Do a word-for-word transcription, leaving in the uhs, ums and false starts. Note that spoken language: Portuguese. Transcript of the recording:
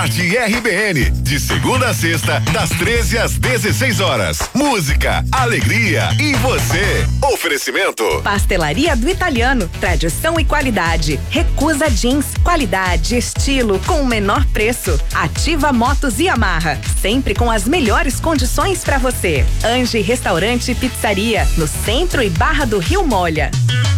Tarde R B N, de segunda a sexta, das treze às dezesseis horas. Música, alegria e você. Oferecimento. Pastelaria do Italiano, tradição e qualidade. Recusa Jeans, qualidade, estilo com o menor preço. Ativa Motos e Yamaha, sempre com as melhores condições para você. Ange Restaurante e Pizzaria, no centro e Barra do Rio Molha.